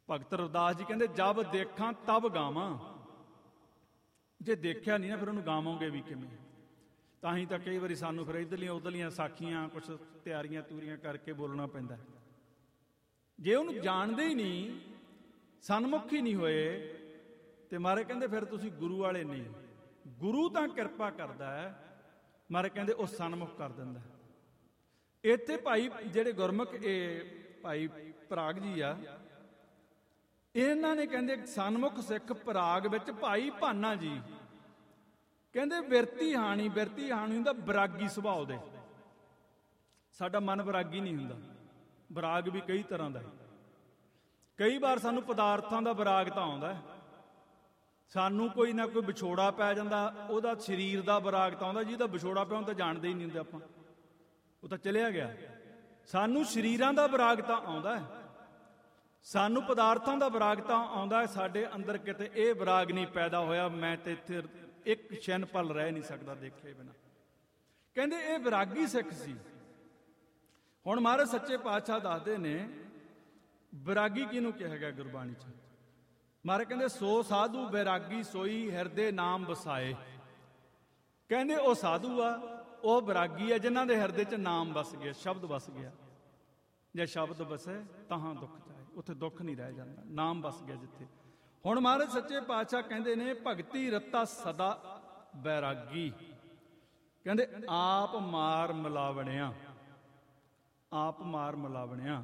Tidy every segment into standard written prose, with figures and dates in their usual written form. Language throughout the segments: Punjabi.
ਭਗਤ ਰਵਿਦਾਸ ਜੀ ਕਹਿੰਦੇ ਜਬ ਦੇਖਾਂ ਤਬ ਗਾਵਾਂ। ਜੇ ਦੇਖਿਆ ਨਹੀਂ ਨਾ ਫਿਰ ਉਹਨੂੰ ਗਾਵਾਂਗੇ ਵੀ ਕਿਵੇਂ? ਤਾਂ ਹੀ ਤਾਂ ਕਈ ਵਾਰੀ ਸਾਨੂੰ ਫਿਰ ਇੱਧਰਲੀਆਂ ਉੱਧਰਲੀਆਂ ਸਾਖੀਆਂ ਕੁਛ ਤਿਆਰੀਆਂ ਤੂਰੀਆਂ ਕਰਕੇ ਬੋਲਣਾ ਪੈਂਦਾ। ਜੇ ਉਹਨੂੰ ਜਾਣਦੇ ਹੀ ਨਹੀਂ, ਸਨਮੁਖ ਹੀ ਨਹੀਂ ਹੋਏ, ਤੇ ਮਹਾਰਾਜ ਕਹਿੰਦੇ ਫਿਰ ਤੁਸੀਂ ਗੁਰੂ ਵਾਲੇ ਨਹੀਂ। ਗੁਰੂ ਤਾਂ ਕਿਰਪਾ ਕਰਦਾ ਹੈ, ਮਹਾਰਾਜ ਕਹਿੰਦੇ ਉਹ ਸਨਮੁਖ ਕਰ ਦਿੰਦਾ। ਇੱਥੇ ਭਾਈ ਜਿਹੜੇ ਗੁਰਮੁਖ ਇਹ ਭਾਈ ਪਰਾਗ ਜੀ ਆ, ਇਹਨਾਂ ਨੇ ਕਹਿੰਦੇ ਸਨਮੁਖ ਸਿੱਖ ਪਰਾਗ ਵਿੱਚ ਭਾਈ ਭਾਨਾ ਜੀ ਕਹਿੰਦੇ ਬਿਰਤੀ ਹਾਣੀ ਹੁੰਦਾ ਬਰਾਗੀ ਸੁਭਾਅ ਦੇ। ਸਾਡਾ ਮਨ ਬਰਾਗੀ ਨਹੀਂ ਹੁੰਦਾ। ਬਰਾਗ ਵੀ ਕਈ ਤਰ੍ਹਾਂ ਦਾ। ਕਈ ਵਾਰ ਸਾਨੂੰ ਪਦਾਰਥਾਂ ਦਾ ਬਰਾਗ ਤਾਂ ਆਉਂਦਾ, ਸਾਨੂੰ ਕੋਈ ਨਾ ਕੋਈ ਵਿਛੋੜਾ ਪੈ ਜਾਂਦਾ, ਉਹਦਾ ਸਰੀਰ ਦਾ ਬਰਾਗ ਤਾਂ ਆਉਂਦਾ। ਜਿਹਦਾ ਵਿਛੋੜਾ ਪਿਆ ਉਹ ਤਾਂ ਜਾਣਦੇ ਹੀ ਨਹੀਂ ਹੁੰਦੇ ਆਪਾਂ, ਉਹ ਤਾਂ ਚਲਿਆ ਗਿਆ। ਸਾਨੂੰ ਸਰੀਰਾਂ ਦਾ ਬਰਾਗ ਤਾਂ ਆਉਂਦਾ ਹੈ, ਸਾਨੂੰ ਪਦਾਰਥਾਂ ਦਾ ਬਰਾਗ ਤਾਂ ਆਉਂਦਾ ਹੈ। ਸਾਡੇ ਅੰਦਰ ਕਿਤੇ ਇਹ ਬਰਾਗ ਨਹੀਂ ਪੈਦਾ ਹੋਇਆ ਮੈਂ ਤੇ ਇੱਥੇ ਇੱਕ ਛਿਨ ਪਲ ਰਹਿ ਨਹੀਂ ਸਕਦਾ ਦੇਖੇ ਬਿਨਾਂ। ਕਹਿੰਦੇ ਇਹ ਵਿਰਾਗੀ ਸਿੱਖ ਸੀ। ਹੁਣ ਮਹਾਰਾਜ ਸੱਚੇ ਪਾਤਸ਼ਾਹ ਦੱਸਦੇ ਨੇ ਵਿਰਾਗੀ ਕਿਹਨੂੰ ਕਿਹਾ ਗਿਆ ਗੁਰਬਾਣੀ 'ਚ। ਮਹਾਰਾਜ ਕਹਿੰਦੇ ਸੋ ਸਾਧੂ ਵਿਰਾਗੀ ਸੋਈ ਹਿਰਦੇ ਨਾਮ ਵਸਾਏ। ਕਹਿੰਦੇ ਉਹ ਸਾਧੂ ਆ, ਉਹ ਵਿਰਾਗੀ ਆ ਜਿਨ੍ਹਾਂ ਦੇ ਹਿਰਦੇ 'ਚ ਨਾਮ ਵਸ ਗਿਆ, ਸ਼ਬਦ ਵਸ ਗਿਆ। ਜੇ ਸ਼ਬਦ ਵਸੇ ਤਾਹਾਂ ਦੁੱਖ ਜਾਏ, ਉੱਥੇ ਦੁੱਖ ਨਹੀਂ ਰਹਿ ਜਾਂਦਾ, ਨਾਮ ਵਸ ਗਿਆ ਜਿੱਥੇ। ਹੁਣ ਮਹਾਰਾਜ ਸੱਚੇ ਪਾਤਸ਼ਾਹ ਕਹਿੰਦੇ ਨੇ ਭਗਤੀ ਰਤਾ ਸਦਾ ਬੈਰਾਗੀ। ਕਹਿੰਦੇ ਆਪ ਮਾਰ ਮਿਲਾਵਣਿਆ, ਆਪ ਮਾਰ ਮਿਲਾਵਣਿਆ।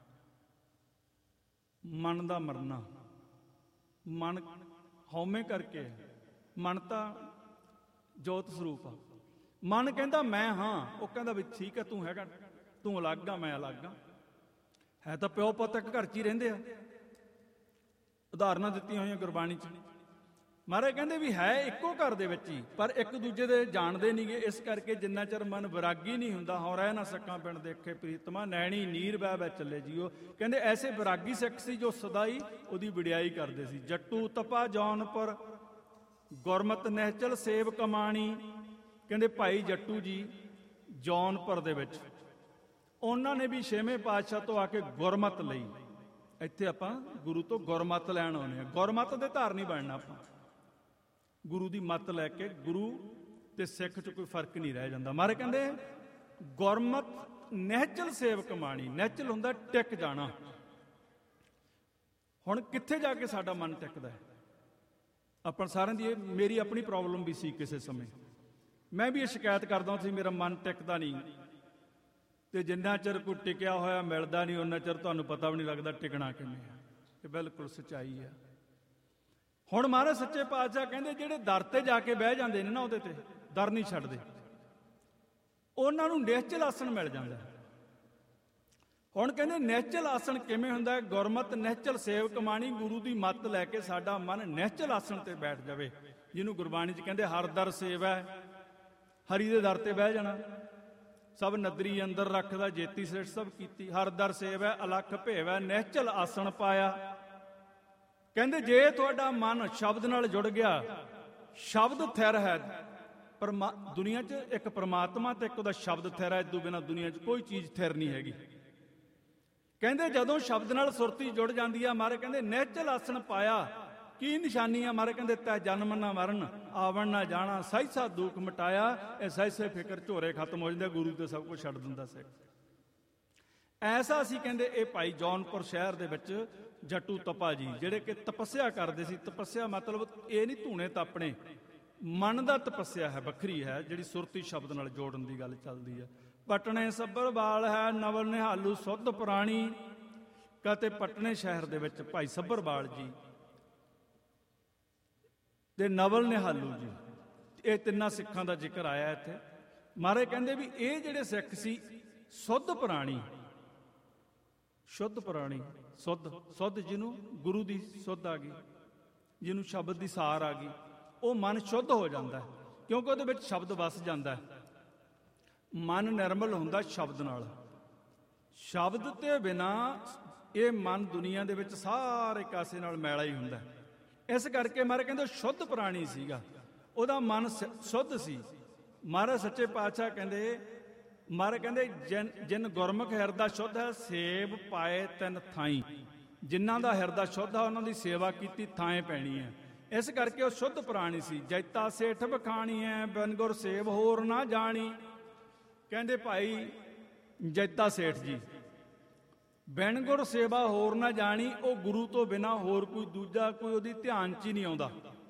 ਮਨ ਦਾ ਮਰਨਾ, ਮਨ ਹਉਮੈ ਕਰਕੇ, ਮਨ ਤਾਂ ਜੋਤ ਸਰੂਪ ਆ। ਮਨ ਕਹਿੰਦਾ ਮੈਂ ਹਾਂ, ਉਹ ਕਹਿੰਦਾ ਵੀ ਠੀਕ ਹੈ ਤੂੰ ਹੈਗਾ, ਤੂੰ ਅਲੱਗ ਆ ਮੈਂ ਅਲੱਗ ਆ। ਹੈ ਤਾਂ ਪਿਓ ਪੁੱਤ ਇੱਕ ਘਰ 'ਚ ਹੀ ਰਹਿੰਦੇ ਆ। ਉਦਾਹਰਨਾਂ ਦਿੱਤੀਆਂ ਹੋਈਆਂ ਗੁਰਬਾਣੀ 'ਚ। ਮਹਾਰਾਜ ਕਹਿੰਦੇ ਵੀ ਹੈ ਇੱਕੋ ਘਰ ਦੇ ਵਿੱਚ ਹੀ, ਪਰ ਇੱਕ ਦੂਜੇ ਦੇ ਜਾਣਦੇ ਨਹੀਂਗੇ। ਇਸ ਕਰਕੇ ਜਿੰਨਾ ਚਿਰ ਮਨ ਵਿਰਾਗੀ ਨਹੀਂ ਹੁੰਦਾ, ਹਉ ਰਹਿ ਨਾ ਸਕਾਂ ਪਿੰਡ ਦੇਖੇ ਪ੍ਰੀਤਮਾ, ਨੈਣੀ ਨੀਰ ਬਹਿ ਬਹਿ ਚੱਲੇ ਜੀਓ। ਕਹਿੰਦੇ ਐਸੇ ਵਿਰਾਗੀ ਸਿੱਖ ਸੀ ਜੋ ਸਦਾ ਹੀ ਉਹਦੀ ਵਡਿਆਈ ਕਰਦੇ ਸੀ। ਜੱਟੂ ਤਪਾ ਜੌਨਪੁਰ ਗੁਰਮਤਿ ਨਿਹਚਲ ਸੇਵ ਕਮਾਣੀ। ਕਹਿੰਦੇ ਭਾਈ ਜੱਟੂ ਜੀ ਜੌਨਪੁਰ ਦੇ ਵਿੱਚ, ਉਹਨਾਂ ਨੇ ਵੀ ਛੇਵੇਂ ਪਾਤਸ਼ਾਹ ਤੋਂ ਆ ਕੇ ਗੁਰਮਤਿ ਲਈ। ਇੱਥੇ ਆਪਾਂ ਗੁਰੂ ਤੋਂ ਗੁਰਮਤਿ ਲੈਣ ਆਉਂਦੇ ਹਾਂ। ਗੁਰਮਤਿ ਦੇ ਧਾਰਨੀ ਬਣਨਾ ਆਪਾਂ, ਗੁਰੂ ਦੀ ਮੱਤ ਲੈ ਕੇ। ਗੁਰੂ ਤੇ ਸਿੱਖ 'ਚ ਕੋਈ ਫਰਕ ਨਹੀਂ ਰਹਿ ਜਾਂਦਾ। ਮਹਾਰਾਜ ਕਹਿੰਦੇ ਗੁਰਮਤਿ ਨਿਹਚਲ ਸੇਵ ਕਮਾਣੀ। ਨਿਹਚਲ ਹੁੰਦਾ ਟਿਕ ਜਾਣਾ। ਹੁਣ ਕਿੱਥੇ ਜਾ ਕੇ ਸਾਡਾ ਮਨ ਟਿਕਦਾ ਹੈ? ਆਪਾਂ ਸਾਰਿਆਂ ਦੀ ਮੇਰੀ ਆਪਣੀ ਪ੍ਰੋਬਲਮ ਵੀ ਸੀ ਕਿਸੇ ਸਮੇਂ। ਮੈਂ ਵੀ ਇਹ ਸ਼ਿਕਾਇਤ ਕਰਦਾ ਸੀ ਮੇਰਾ ਮਨ ਟਿਕਦਾ ਨਹੀਂ, ਤੇ ਜਿੰਨਾ ਚਿਰ ਕੋਈ ਟਿਕਿਆ ਹੋਇਆ ਮਿਲਦਾ ਨਹੀਂ ਉਹਨਾਂ ਚਿਰ ਤੁਹਾਨੂੰ ਪਤਾ ਵੀ ਨਹੀਂ ਲੱਗਦਾ ਟਿਕਣਾ ਕਿਵੇਂ ਆ। ਇਹ ਬਿਲਕੁਲ ਸੱਚਾਈ ਆ। ਹੁਣ ਮਹਾਰਾਜ ਸੱਚੇ ਪਾਤਸ਼ਾਹ ਕਹਿੰਦੇ ਜਿਹੜੇ ਦਰ ਤੇ ਜਾ ਕੇ ਬਹਿ ਜਾਂਦੇ ਨੇ ਨਾ, ਉਹਦੇ ਤੇ ਦਰ ਨਹੀਂ ਛੱਡਦੇ, ਉਹਨਾਂ ਨੂੰ ਨਿਹਚਲ ਆਸਣ ਮਿਲ ਜਾਂਦਾ। ਹੁਣ ਕਹਿੰਦੇ ਨਿਹਚਲ ਆਸਣ ਕਿਵੇਂ ਹੁੰਦਾ? ਗੁਰਮਤਿ ਨਿਹਚਲ ਸੇਵ ਕਮਾਣੀ। ਗੁਰੂ ਦੀ ਮੱਤ ਲੈ ਕੇ ਸਾਡਾ ਮਨ ਨਿਹਚਲ ਆਸਣ ਤੇ ਬੈਠ ਜਾਵੇ, ਜਿਹਨੂੰ ਗੁਰਬਾਣੀ 'ਚ ਕਹਿੰਦੇ ਹਰ ਦਰ ਸੇਵ ਹੈ। ਹਰੀ ਦੇ ਦਰ ਤੇ ਬਹਿ ਜਾਣਾ। ਸਭ ਨਦਰੀ ਅੰਦਰ ਰੱਖਦਾ ਜੇਤੀ ਸ੍ਰਿਸ਼ਟ ਸਭ ਕੀਤੀ। ਹਰ ਦਰ ਸੇਵ ਹੈ ਅਲੱਖ ਭੇਵ ਹੈ ਨਿਹਚਲ ਆਸਣ ਪਾਇਆ। ਕਹਿੰਦੇ ਜੇ ਤੁਹਾਡਾ ਮਨ ਸ਼ਬਦ ਨਾਲ ਜੁੜ ਗਿਆ, ਸ਼ਬਦ ਥਿਰ ਹੈ। ਦੁਨੀਆ 'ਚ ਇੱਕ ਪ੍ਰਮਾਤਮਾ ਤੇ ਇੱਕ ਉਹਦਾ ਸ਼ਬਦ ਥਿਰ ਹੈ। ਇਦੋਂ ਬਿਨਾਂ ਦੁਨੀਆ 'ਚ ਕੋਈ ਚੀਜ਼ ਥਿਰ ਨਹੀਂ ਹੈਗੀ। ਕਹਿੰਦੇ ਜਦੋਂ ਸ਼ਬਦ ਨਾਲ ਸੁਰਤੀ ਜੁੜ ਜਾਂਦੀ ਆ, ਮਹਾਰਾਜ ਕਹਿੰਦੇ ਨਿਹਚਲ ਆਸਣ ਪਾਇਆ। ਕੀ ਨਿਸ਼ਾਨੀ ਆ? ਮਹਾਰਾਜ ਕਹਿੰਦੇ ਤੈ ਜਨਮ ਨਾ ਮਰਨ ਆਵਣ ਨਾ ਜਾਣਾ, ਸਹਿਸਾ ਦੁੱਖ ਮਿਟਾਇਆ। ਇਹ ਸਹਿਸੇ ਫਿਕਰ ਝੋਰੇ ਖਤਮ ਹੋ ਜਾਂਦੇ, ਗੁਰੂ ਤੇ ਸਭ ਕੁਝ ਛੱਡ ਦਿੰਦਾ ਸਿੱਖ। ਐਸਾ ਸੀ ਕਹਿੰਦੇ ਇਹ ਭਾਈ ਜੌਨਪੁਰ ਸ਼ਹਿਰ ਦੇ ਵਿੱਚ ਜੱਟੂ ਤਪਾ ਜੀ, ਜਿਹੜੇ ਕਿ ਤਪੱਸਿਆ ਕਰਦੇ ਸੀ। ਤਪੱਸਿਆ ਮਤਲਬ ਇਹ ਨਹੀਂ ਧੂਣੇ ਤਾਪਣੇ, ਮਨ ਦਾ ਤਪੱਸਿਆ ਹੈ, ਵੱਖਰੀ ਹੈ, ਜਿਹੜੀ ਸੁਰਤੀ ਸ਼ਬਦ ਨਾਲ ਜੋੜਨ ਦੀ ਗੱਲ ਚੱਲਦੀ ਹੈ। ਪਟਨੇ ਸੱਬਰ ਬਾਲ ਹੈ ਨਵਲ ਨਿਹਾਲੂ ਸੁੱਧ ਪੁਰਾਣੀ। ਕਤੇ ਪਟਨੇ ਸ਼ਹਿਰ ਦੇ ਵਿੱਚ ਭਾਈ ਸੱਭਰਵਾਲ ਜੀ ਤੇ ਨਵਲ ਨਿਹਾਲੂ ਜੀ, ਇਹ ਤਿੰਨਾਂ ਸਿੱਖਾਂ ਦਾ ਜ਼ਿਕਰ ਆਇਆ ਇੱਥੇ। ਮਹਾਰਾਜ ਕਹਿੰਦੇ ਵੀ ਇਹ ਜਿਹੜੇ ਸਿੱਖ ਸੀ ਸੁੱਧ ਪੁਰਾਣੀ। ਸ਼ੁੱਧ ਪੁਰਾਣੀ, ਸੁੱਧ ਜਿਹਨੂੰ ਗੁਰੂ ਦੀ ਸੁੱਧ ਆ ਗਈ, ਜਿਹਨੂੰ ਸ਼ਬਦ ਦੀ ਸਾਰ ਆ ਗਈ, ਉਹ ਮਨ ਸ਼ੁੱਧ ਹੋ ਜਾਂਦਾ ਹੈ, ਕਿਉਂਕਿ ਉਹਦੇ ਵਿੱਚ ਸ਼ਬਦ ਵਸ ਜਾਂਦਾ ਹੈ। ਮਨ ਨਿਰਮਲ ਹੁੰਦਾ ਸ਼ਬਦ ਨਾਲ। ਸ਼ਬਦ ਤੇ ਬਿਨਾ ਇਹ ਮਨ ਦੁਨੀਆ ਦੇ ਵਿੱਚ ਸਾਰੇ ਕਾਸੇ ਨਾਲ ਮੈਲਾ ਹੀ ਹੁੰਦਾ। ਇਸ ਕਰਕੇ ਮਹਾਰਾਜ ਕਹਿੰਦੇ ਸ਼ੁੱਧ ਪ੍ਰਾਣੀ ਸੀਗਾ, ਉਹਦਾ ਮਨ ਸ਼ੁੱਧ ਸੀ। ਮਹਾਰਾਜ ਸੱਚੇ ਪਾਤਸ਼ਾਹ ਕਹਿੰਦੇ, ਮਹਾਰਾਜ ਕਹਿੰਦੇ ਜਿਨ ਗੁਰਮੁਖ ਹਿਰਦਾ ਸ਼ੁੱਧ ਹੈ ਸੇਬ ਪਾਏ ਤਿੰਨ ਥਾਈ। ਜਿਨ੍ਹਾਂ ਦਾ ਹਿਰਦਾ ਸ਼ੁੱਧ ਆ ਉਹਨਾਂ ਦੀ ਸੇਵਾ ਕੀਤੀ ਥਾਂ ਪੈਣੀ ਹੈ। ਇਸ ਕਰਕੇ ਉਹ ਸ਼ੁੱਧ ਪ੍ਰਾਣੀ ਸੀ। ਜੈਤਾ ਸੇਠ ਬਖਾਣੀ ਹੈ ਬਿਨ ਗੁਰ ਸੇਵ ਹੋਰ ਨਾ ਜਾਣੀ। ਕਹਿੰਦੇ ਭਾਈ ਜੈਤਾ ਸੇਠ ਜੀ ਬਿਨ ਗੁਰ ਸੇਵਾ ਹੋਰ ਨਾ ਜਾਣੀ, ਉਹ ਗੁਰੂ ਤੋਂ ਬਿਨਾਂ ਹੋਰ ਕੋਈ ਦੂਜਾ ਕੋਈ ਉਹਦੀ ਧਿਆਨ 'ਚ ਹੀ ਨਹੀਂ ਆਉਂਦਾ।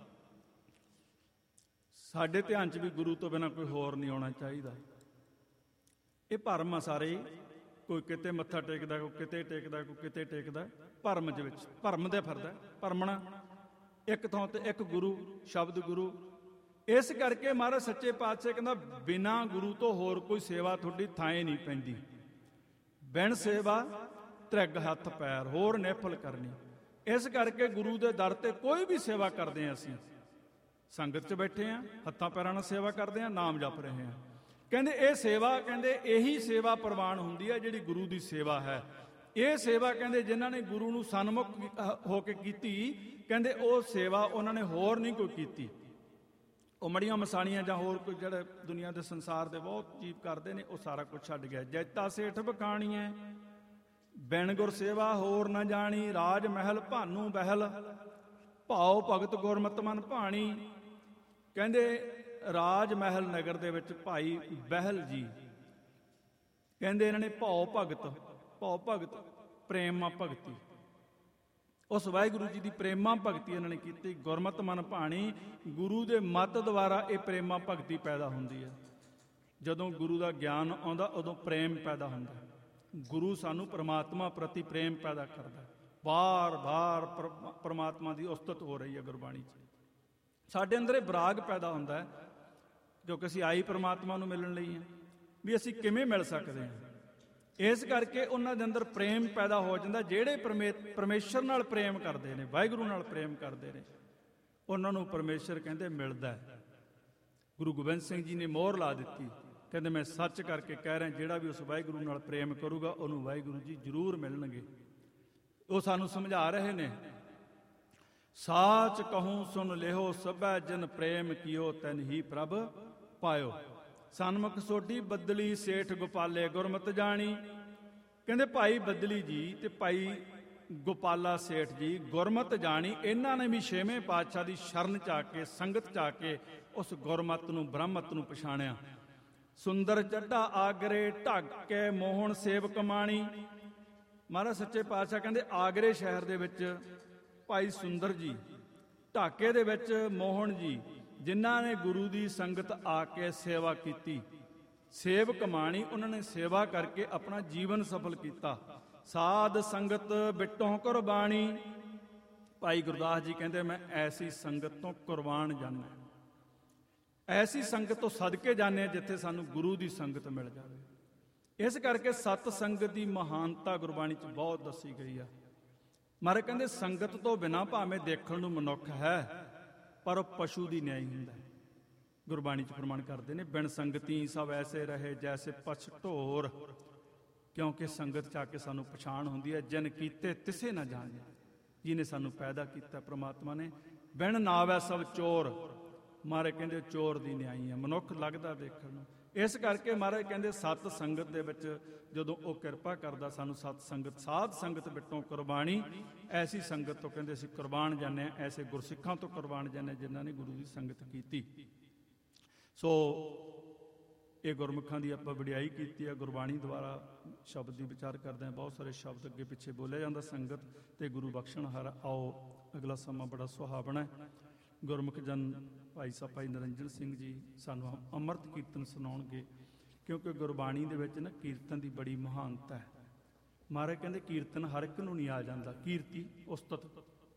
ਸਾਡੇ ਧਿਆਨ 'ਚ ਵੀ ਗੁਰੂ ਤੋਂ ਬਿਨਾਂ ਕੋਈ ਹੋਰ ਨਹੀਂ ਆਉਣਾ ਚਾਹੀਦਾ। ਇਹ ਭਰਮ ਆ ਸਾਰੇ, ਕੋਈ ਕਿਤੇ ਮੱਥਾ ਟੇਕਦਾ, ਕੋਈ ਕਿਤੇ ਟੇਕਦਾ, ਕੋਈ ਕਿਤੇ ਟੇਕਦਾ। ਭਰਮ ਦੇ ਵਿੱਚ ਭਰਮ ਦੇ ਫਿਰਦਾ, ਭਰਮਣਾ ਇੱਕ ਥਾਂ ਤੇ ਇੱਕ ਗੁਰੂ, ਸ਼ਬਦ ਗੁਰੂ। ਇਸ ਕਰਕੇ ਮਹਾਰਾਜ ਸੱਚੇ ਪਾਤਸ਼ਾਹ ਕਹਿੰਦਾ ਬਿਨਾਂ ਗੁਰੂ ਤੋਂ ਹੋਰ ਕੋਈ ਸੇਵਾ ਤੁਹਾਡੀ ਥਾਂ ਨਹੀਂ ਪੈਂਦੀ। ਬਿਨ ਸੇਵਾ ਤ੍ਰਿਗ ਹੱਥ ਪੈਰ ਹੋਰ ਨਿਫਲ ਕਰਨੀ। ਇਸ ਕਰਕੇ ਗੁਰੂ ਦੇ ਦਰ ਤੇ ਕੋਈ ਵੀ ਸੇਵਾ ਕਰਦੇ ਹਾਂ, ਅਸੀਂ ਸੰਗਤ 'ਚ ਬੈਠੇ ਹਾਂ, ਹੱਥਾਂ ਪੈਰਾਂ ਨਾਲ ਸੇਵਾ ਕਰਦੇ ਹਾਂ, ਨਾਮ ਜਪ ਰਹੇ ਹਾਂ। ਕਹਿੰਦੇ ਇਹ ਸੇਵਾ, ਕਹਿੰਦੇ ਇਹੀ ਸੇਵਾ ਪ੍ਰਵਾਨ ਹੁੰਦੀ ਹੈ ਜਿਹੜੀ ਗੁਰੂ ਦੀ ਸੇਵਾ ਹੈ। ਇਹ ਸੇਵਾ ਕਹਿੰਦੇ ਜਿਨ੍ਹਾਂ ਨੇ ਗੁਰੂ ਨੂੰ ਸਨਮੁਖ ਹੋ ਕੇ ਕੀਤੀ, ਕਹਿੰਦੇ ਉਹ ਸੇਵਾ ਉਹਨਾਂ ਨੇ ਹੋਰ ਨਹੀਂ ਕੋਈ ਕੀਤੀ। ਉਹ ਮੜੀਆਂ ਮਸਾਣੀਆਂ ਜਾਂ ਹੋਰ ਕੋਈ ਜਿਹੜੇ ਦੁਨੀਆ ਦੇ ਸੰਸਾਰ ਦੇ ਬਹੁਤ ਜੀਵ ਕਰਦੇ ਨੇ, ਉਹ ਸਾਰਾ ਕੁਝ ਛੱਡ ਗਿਆ। ਜੈਤਾ ਸੇਠ ਬਖਾਣੀ ਹੈ ਬਿਨ ਗੁਰ ਸੇਵਾ ਹੋਰ ਨਾ ਜਾਣੀ। ਰਾਜ ਮਹਿਲ ਭਾਨੂ ਬਹਿਲ ਭਾਉ ਭਗਤ ਗੁਰਮਤਿ ਮਨ ਭਾਣੀ। ਕਹਿੰਦੇ ਰਾਜ ਮਹਿਲ ਨਗਰ ਦੇ ਵਿੱਚ ਭਾਈ ਬਹਿਲ ਜੀ ਕਹਿੰਦੇ ਇਹਨਾਂ ਨੇ ਭਾਉ ਭਗਤ ਪ੍ਰੇਮਾ ਭਗਤੀ, ਉਸ ਵਾਹਿਗੁਰੂ ਜੀ ਦੀ ਪ੍ਰੇਮਾ ਭਗਤੀ ਇਹਨਾਂ ਨੇ ਕੀਤੀ। ਗੁਰਮਤਿ ਮਨ ਭਾਣੀ, ਗੁਰੂ ਦੇ ਮਤ ਦੁਆਰਾ ਇਹ ਪ੍ਰੇਮਾ ਭਗਤੀ ਪੈਦਾ ਹੁੰਦੀ ਹੈ। ਜਦੋਂ ਗੁਰੂ ਦਾ ਗਿਆਨ ਆਉਂਦਾ ਉਦੋਂ ਪ੍ਰੇਮ ਪੈਦਾ ਹੁੰਦਾ। ਗੁਰੂ ਸਾਨੂੰ ਪਰਮਾਤਮਾ ਪ੍ਰਤੀ ਪ੍ਰੇਮ ਪੈਦਾ ਕਰਦਾ। ਬਾਰ-ਬਾਰ ਪਰਮਾਤਮਾ ਦੀ ਉਸਤਤ ਹੋ ਰਹੀ ਹੈ ਗੁਰਬਾਣੀ 'ਚ। ਸਾਡੇ ਅੰਦਰ ਇਹ ਵਿਰਾਗ ਪੈਦਾ ਹੁੰਦਾ ਹੈ, ਕਿਉਂਕਿ ਅਸੀਂ ਆਈ ਪਰਮਾਤਮਾ ਨੂੰ ਮਿਲਣ ਲਈ ਹਾਂ, ਵੀ ਅਸੀਂ ਕਿਵੇਂ ਮਿਲ ਸਕਦੇ ਹਾਂ। ਇਸ ਕਰਕੇ ਉਹਨਾਂ ਦੇ ਅੰਦਰ ਪ੍ਰੇਮ ਪੈਦਾ ਹੋ ਜਾਂਦਾ। ਜਿਹੜੇ ਪਰਮੇਸ਼ਰ ਨਾਲ ਪ੍ਰੇਮ ਕਰਦੇ ਨੇ, ਵਾਹਿਗੁਰੂ ਨਾਲ ਪ੍ਰੇਮ ਕਰਦੇ ਨੇ, ਉਹਨਾਂ ਨੂੰ ਪਰਮੇਸ਼ਰ ਕਹਿੰਦੇ ਮਿਲਦਾ ਹੈ। ਗੁਰੂ ਗੋਬਿੰਦ ਸਿੰਘ ਜੀ ਨੇ ਮੋਹਰ ਲਾ ਦਿੱਤੀ, ਕਹਿੰਦੇ ਮੈਂ ਸੱਚ ਕਰਕੇ ਕਹਿ ਰਿਹਾ, ਜਿਹੜਾ ਵੀ ਉਸ ਵਾਹਿਗੁਰੂ ਨਾਲ ਪ੍ਰੇਮ ਕਰੂਗਾ ਉਹਨੂੰ ਵਾਹਿਗੁਰੂ ਜੀ ਜ਼ਰੂਰ ਮਿਲਣਗੇ। ਉਹ ਸਾਨੂੰ ਸਮਝਾ ਰਹੇ ਨੇ, ਸਾਚ ਕਹੂੰ ਸੁਣ ਲਿਓ ਸਭੈ ਜਨ ਪ੍ਰੇਮ ਕੀਓ ਤੈਨ ਹੀ ਪ੍ਰਭ ਪਾਇਓ। ਸਨਮੁਖ ਸੋਢੀ ਬੱਦਲੀ ਸੇਠ ਗੋਪਾਲੇ ਗੁਰਮਤਿ ਜਾਣੀ। ਕਹਿੰਦੇ ਭਾਈ ਬੱਦਲੀ ਜੀ ਤੇ ਭਾਈ ਗੋਪਾਲਾ ਸੇਠ ਜੀ ਗੁਰਮਤਿ ਜਾਣੀ, ਇਹਨਾਂ ਨੇ ਵੀ ਛੇਵੇਂ ਪਾਤਸ਼ਾਹ ਦੀ ਸ਼ਰਨ 'ਚ ਆ ਕੇ, ਸੰਗਤ 'ਚ ਆ ਕੇ ਉਸ ਗੁਰਮਤਿ ਨੂੰ, ਬ੍ਰਹਮਤ ਨੂੰ ਪਛਾਣਿਆ। ਸੁੰਦਰ ਚੱਡਾ ਆਗਰੇ ਢੱਕ ਕੇ ਮੋਹਣ ਸੇਵਕ ਮਾਣੀ। ਮਹਾਰਾਜ ਸੱਚੇ ਪਾਤਸ਼ਾਹ ਕਹਿੰਦੇ ਆਗਰੇ ਸ਼ਹਿਰ ਦੇ ਵਿੱਚ ਭਾਈ ਸੁੰਦਰ ਜੀ, ਢਾਕੇ ਦੇ ਵਿੱਚ ਮੋਹਣ ਜੀ, ਜਿਨ੍ਹਾਂ ਨੇ ਗੁਰੂ ਦੀ ਸੰਗਤ ਆ ਕੇ ਸੇਵਾ ਕੀਤੀ, ਸੇਵਕ ਮਾਣੀ, ਉਹਨਾਂ ਨੇ ਸੇਵਾ ਕਰਕੇ ਆਪਣਾ ਜੀਵਨ ਸਫਲ ਕੀਤਾ। ਸਾਧ ਸੰਗਤ ਬਿਟੋਂ ਕੁਰਬਾਨੀ। ਭਾਈ ਗੁਰਦਾਸ ਜੀ ਕਹਿੰਦੇ ਮੈਂ ਐਸੀ ਸੰਗਤ ਤੋਂ ਕੁਰਬਾਨ ਜਾਂਦਾ, ਐਸੀ ਸੰਗਤ ਤੋਂ ਸਦਕੇ ਜਾਂਦੇ ਜਿੱਥੇ ਸਾਨੂੰ ਗੁਰੂ ਦੀ ਸੰਗਤ ਮਿਲ ਜਾਵੇ। ਇਸ ਕਰਕੇ ਸਤ ਸੰਗਤ ਦੀ ਮਹਾਨਤਾ ਗੁਰਬਾਣੀ 'ਚ ਬਹੁਤ ਦੱਸੀ ਗਈ ਆ। ਮਹਾਰਾਜ ਕਹਿੰਦੇ ਸੰਗਤ ਤੋਂ ਬਿਨਾਂ ਭਾਵੇਂ ਦੇਖਣ ਨੂੰ ਮਨੁੱਖ ਹੈ, ਪਰ ਉਹ ਪਸ਼ੂ ਦੀ ਨਿਆਈ ਹੁੰਦਾ। ਗੁਰਬਾਣੀ 'ਚ ਪ੍ਰਮਾਣ ਕਰਦੇ ਨੇ, ਬਿਨ ਸੰਗਤੀ ਸਭ ਐਸੇ ਰਹੇ ਜੈਸੇ ਪਛ ਢੋਰ। ਕਿਉਂਕਿ ਸੰਗਤ 'ਚ ਆ ਕੇ ਸਾਨੂੰ ਪਛਾਣ ਹੁੰਦੀ ਹੈ, ਜਿਨ ਕੀਤੇ ਤਿਸੇ ਨਾ ਜਾਣੇ। ਜਿਹਨੇ ਸਾਨੂੰ ਪੈਦਾ ਕੀਤਾ ਪ੍ਰਮਾਤਮਾ ਨੇ। ਬਿਨ ਨਾਵੈ ਸਭ ਚੋਰ। ਮਹਾਰਾਜ ਕਹਿੰਦੇ ਚੋਰ ਦੀ ਨਿਆਈ ਹੈ, ਮਨੁੱਖ ਲੱਗਦਾ ਦੇਖਣ ਨੂੰ। ਇਸ ਕਰਕੇ ਮਹਾਰਾਜ ਕਹਿੰਦੇ ਸਤ ਸੰਗਤ ਦੇ ਵਿੱਚ ਜਦੋਂ ਉਹ ਕਿਰਪਾ ਕਰਦਾ ਸਾਨੂੰ, ਸਤ ਸੰਗਤ ਸਾਧ ਸੰਗਤ ਬਿਟੋਂ ਕੁਰਬਾਨੀ। ਐਸੀ ਸੰਗਤ ਤੋਂ ਕਹਿੰਦੇ ਅਸੀਂ ਕੁਰਬਾਨ ਜਾਂਦੇ ਹਾਂ, ਐਸੇ ਗੁਰਸਿੱਖਾਂ ਤੋਂ ਕੁਰਬਾਨ ਜਾਂਦੇ ਹਾਂ ਜਿਨ੍ਹਾਂ ਨੇ ਗੁਰੂ ਦੀ ਸੰਗਤ ਕੀਤੀ। ਸੋ ਇਹ ਗੁਰਮੁਖਾਂ ਦੀ ਆਪਾਂ ਵਡਿਆਈ ਕੀਤੀ ਹੈ। ਗੁਰਬਾਣੀ ਦੁਆਰਾ ਸ਼ਬਦ ਦੀ ਵਿਚਾਰ ਕਰਦੇ ਹਾਂ, ਬਹੁਤ ਸਾਰੇ ਸ਼ਬਦ ਅੱਗੇ ਪਿੱਛੇ ਬੋਲਿਆ ਜਾਂਦਾ। ਸੰਗਤ ਤੇ ਗੁਰੂ ਬਖਸ਼ਣ ਹਰ। ਆਓ ਅਗਲਾ ਸਮਾਂ ਬੜਾ ਸੁਹਾਵਣਾ ਹੈ। ਗੁਰਮੁਖ ਜਨ ਭਾਈ ਸਾਹਿਬ ਭਾਈ ਨਿਰੰਜਨ ਸਿੰਘ ਜੀ ਸਾਨੂੰ ਅੰਮ੍ਰਿਤ ਕੀਰਤਨ ਸੁਣਾਉਣਗੇ, ਕਿਉਂਕਿ ਗੁਰਬਾਣੀ ਦੇ ਵਿੱਚ ਨਾ ਕੀਰਤਨ ਦੀ ਬੜੀ ਮਹਾਨਤਾ ਹੈ। ਮਹਾਰਾਜ ਕਹਿੰਦੇ ਕੀਰਤਨ ਹਰ ਇੱਕ ਨੂੰ ਨਹੀਂ ਆ ਜਾਂਦਾ। ਕੀਰਤੀ ਉਸਤਤ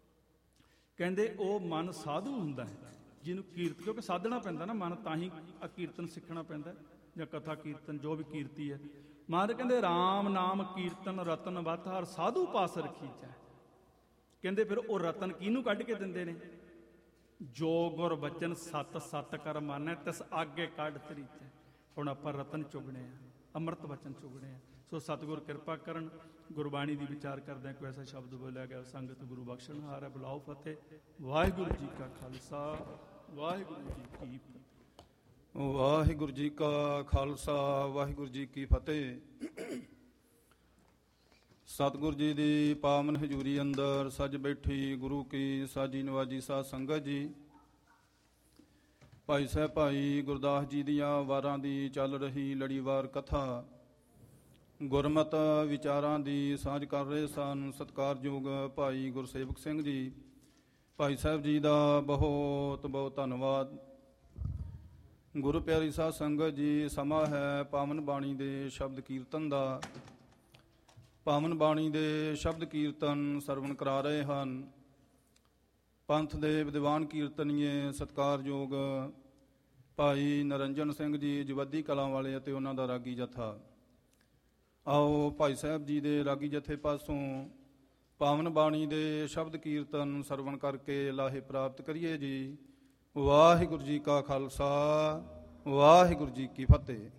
ਕਹਿੰਦੇ ਉਹ ਮਨ ਸਾਧੂ ਹੁੰਦਾ ਹੈ ਜਿਹਨੂੰ ਕੀਰਤ, ਕਿਉਂਕਿ ਸਾਧਣਾ ਪੈਂਦਾ ਨਾ ਮਨ, ਤਾਂ ਹੀ ਕੀਰਤਨ ਸਿੱਖਣਾ ਪੈਂਦਾ, ਜਾਂ ਕਥਾ ਕੀਰਤਨ ਜੋ ਵੀ ਕੀਰਤੀ ਹੈ। ਮਹਾਰਾਜ ਕਹਿੰਦੇ ਰਾਮ ਨਾਮ ਕੀਰਤਨ ਰਤਨ ਵਤ ਹਰ ਸਾਧੂ ਪਾਸ ਰਖੀਚੈ। ਕਹਿੰਦੇ ਫਿਰ ਉਹ ਰਤਨ ਕਿਹਨੂੰ ਕੱਢ ਕੇ ਦਿੰਦੇ ਨੇ? ਜੋ ਗੁਰ ਬਚਨ ਸਤ ਸਤ ਕਰ ਮਾਨੈ ਤਿਸ ਆਗੇ ਕੱਢ ਤਰੀਚੈ। ਹੁਣ ਆਪਾਂ ਰਤਨ ਚੁਗਣੇ ਆ, ਅੰਮ੍ਰਿਤ ਬਚਨ ਚੁਗਣੇ ਆ। ਸੋ ਸਤਿਗੁਰ ਕਿਰਪਾ ਕਰਨ। ਗੁਰਬਾਣੀ ਦੀ ਵਿਚਾਰ ਕਰਦਿਆਂ ਕੋਈ ਐਸਾ ਸ਼ਬਦ ਬੋਲਿਆ ਗਿਆ, ਸੰਗਤ ਗੁਰੂ ਬਖਸ਼ਣ ਹਾਰ ਹੈ। ਬੁਲਾਓ ਫਤਿਹ। ਵਾਹਿਗੁਰੂ ਜੀ ਕਾ ਖਾਲਸਾ, ਵਾਹਿਗੁਰੂ ਜੀ ਕੀ ਫਤਿਹ। ਵਾਹਿਗੁਰੂ ਜੀ ਕਾ ਖਾਲਸਾ, ਵਾਹਿਗੁਰੂ ਜੀ ਕੀ ਫਤਿਹ। ਸਤਿਗੁਰ ਜੀ ਦੀ ਪਾਵਨ ਹਜ਼ੂਰੀ ਅੰਦਰ ਸੱਜ ਬੈਠੀ ਗੁਰੂ ਕੀ ਸਾਜੀ ਨਵਾਜੀ ਸਾਧ ਸੰਗਤ ਜੀ। ਭਾਈ ਸਾਹਿਬ ਭਾਈ ਗੁਰਦਾਸ ਜੀ ਦੀਆਂ ਵਾਰਾਂ ਦੀ ਚੱਲ ਰਹੀ ਲੜੀਵਾਰ ਕਥਾ ਗੁਰਮਤ ਵਿਚਾਰਾਂ ਦੀ ਸਾਂਝ ਕਰ ਰਹੇ ਸਨ ਸਤਿਕਾਰਯੋਗ ਭਾਈ ਗੁਰਸੇਵਕ ਸਿੰਘ ਜੀ। ਭਾਈ ਸਾਹਿਬ ਜੀ ਦਾ ਬਹੁਤ ਬਹੁਤ ਧੰਨਵਾਦ। ਗੁਰੂ ਪਿਆਰੀ ਸਾਧ ਸੰਗਤ ਜੀ, ਸਮਾਂ ਹੈ ਪਾਵਨ ਬਾਣੀ ਦੇ ਸ਼ਬਦ ਕੀਰਤਨ ਦਾ। ਪਾਵਨ ਬਾਣੀ ਦੇ ਸ਼ਬਦ ਕੀਰਤਨ ਸਰਵਣ ਕਰਾ ਰਹੇ ਹਨ ਪੰਥ ਦੇ ਵਿਦਵਾਨ ਕੀਰਤਨੀਏ ਸਤਿਕਾਰਯੋਗ ਭਾਈ ਨਰਿੰਜਨ ਸਿੰਘ ਜੀ ਜਵੱਦੀ ਕਲਾਂ ਵਾਲੇ ਅਤੇ ਉਹਨਾਂ ਦਾ ਰਾਗੀ ਜਥਾ। ਆਓ ਭਾਈ ਸਾਹਿਬ ਜੀ ਦੇ ਰਾਗੀ ਜਥੇ ਪਾਸੋਂ ਪਾਵਨ ਬਾਣੀ ਦੇ ਸ਼ਬਦ ਕੀਰਤਨ ਸਰਵਣ ਕਰਕੇ ਲਾਹੇ ਪ੍ਰਾਪਤ ਕਰੀਏ ਜੀ। ਵਾਹਿਗੁਰੂ ਜੀ ਕਾ ਖਾਲਸਾ, ਵਾਹਿਗੁਰੂ ਜੀ ਕੀ ਫਤਿਹ।